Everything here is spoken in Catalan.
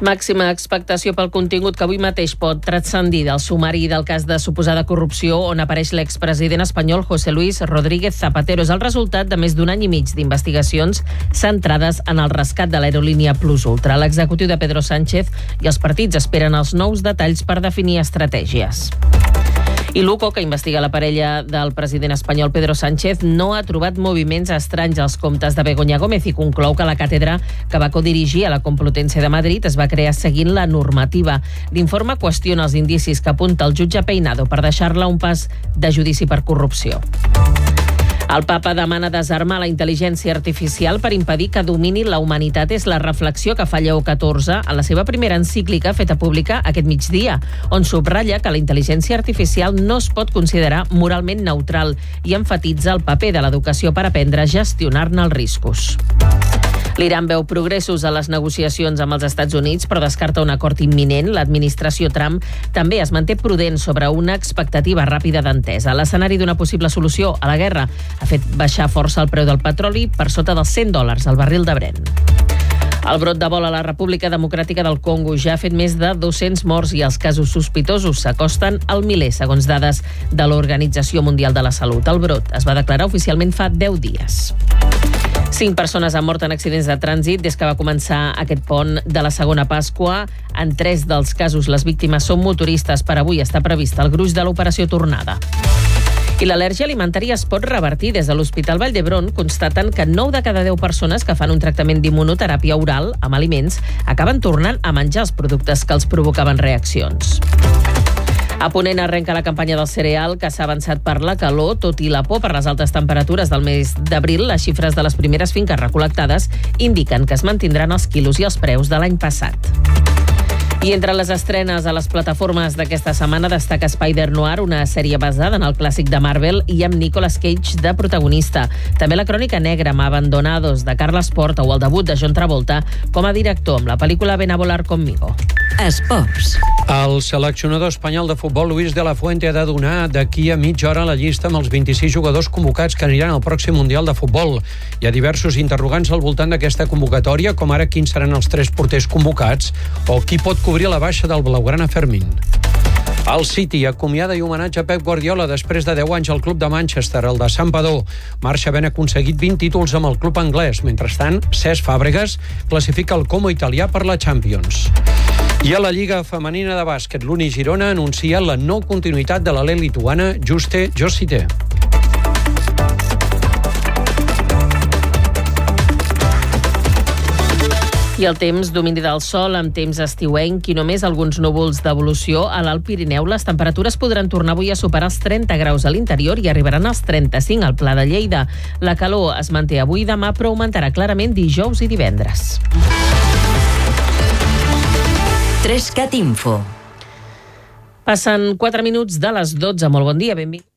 Màxima expectació pel contingut que avui mateix pot transcendir del sumari del cas de suposada corrupció on apareix l'expresident espanyol José Luis Rodríguez Zapatero. És el resultat de més d'un any i mig d'investigacions centrades en el rescat de l'aerolínia Plus Ultra. L'executiu de Pedro Sánchez i els partits esperen els nous detalls per definir estratègies. I l'UCO, que investiga la parella del president espanyol Pedro Sánchez, no ha trobat moviments estranys als comptes de Begoña Gómez i conclou que la càtedra que va codirigir a la Complutense de Madrid es va crear seguint la normativa. L'informe qüestiona els indicis que apunta el jutge Peinado per deixar-la un pas de judici per corrupció. El papa demana desarmar la intel·ligència artificial per impedir que domini la humanitat. És la reflexió que fa Lleó XIV a la seva primera encíclica feta pública aquest migdia, on subratlla que la intel·ligència artificial no es pot considerar moralment neutral i emfatitza el paper de l'educació per aprendre a gestionar-ne els riscos. L'Iran veu progressos a les negociacions amb els Estats Units, però descarta un acord imminent. L'administració Trump també es manté prudent sobre una expectativa ràpida d'entesa. L'escenari d'una possible solució a la guerra ha fet baixar força el preu del petroli per sota dels $100 al barril de Brent. El brot d'Ebola a la República Democràtica del Congo ja ha fet més de 200 morts i els casos sospitosos s'acosten al miler, segons dades de l'Organització Mundial de la Salut. El brot es va declarar oficialment fa 10 dies. 5 persones han mort en accidents de trànsit des que va començar aquest pont de la segona Pasqua. En 3 dels casos les víctimes són motoristes. Per avui està previst el gruix de l'operació Tornada. I l'al·lèrgia alimentària es pot revertir. Des de l'Hospital Vall d'Hebron constaten que 9 de cada 10 persones que fan un tractament d'immunoteràpia oral amb aliments acaben tornant a menjar els productes que els provocaven reaccions. A Ponent arrenca la campanya del cereal, que s'ha avançat per la calor, tot i la por per les altes temperatures del mes d'abril. Les xifres de les primeres finques recol·lectades indiquen que es mantindran els quilos i els preus de l'any passat. I entre les estrenes a les plataformes d'aquesta setmana destaca Spider-Noir, una sèrie basada en el clàssic de Marvel i amb Nicolas Cage de protagonista. També La crònica negra amb Abandonados de Carles Porta o el debut de John Travolta com a director amb la pel·lícula Ven a volar conmigo. Esports. El seleccionador espanyol de futbol Luis de la Fuente ha de donar d'aquí a mitja hora la llista amb els 26 jugadors convocats que aniran al pròxim Mundial de Futbol. Hi ha diversos interrogants al voltant d'aquesta convocatòria, com ara quins seran els 3 porters convocats o qui pot cobrir la baixa del blaugrana Fermín. El City acomiada i homenatge a Pep Guardiola després de 10 anys al club de Manchester, el de Santpedor. Marxa havent aconseguit 20 títols amb el club anglès. Mentrestant, Cesc Fàbregas classifica el Como italià per la Champions. I a la Lliga Femenina de Bàsquet, l'Uni Girona anuncia la no continuïtat de l'alè lituana Juste Josite. I el temps, domini del sol amb temps estiuenc i només alguns núvols d'evolució a l'Alt Pirineu. Les temperatures podran tornar avui a superar els 30 graus a l'interior i arribaran als 35 al Pla de Lleida. La calor es manté avui i demà, però augmentarà clarament dijous i divendres. 3CAT Info. Passen 4 minuts de les 12. Molt bon dia, benvinguts.